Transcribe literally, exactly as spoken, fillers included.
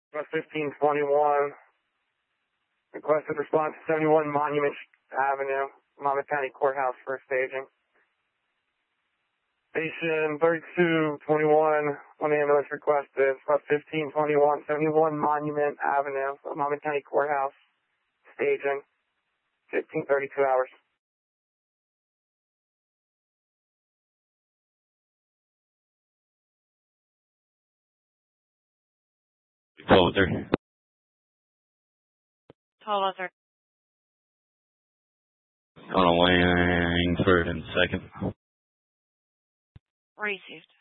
fifteen twenty-one. Requested response to seventy-one Monument Avenue, Monmouth County Courthouse for staging. Station thirty-two twenty-one, one ambulance requested, plus fifteen twenty-one, seventy-one Monument Avenue, Monmouth County Courthouse, staging, fifteen thirty-two hours. twelve oh three. twelve oh three. On a Wayne for a second. Received.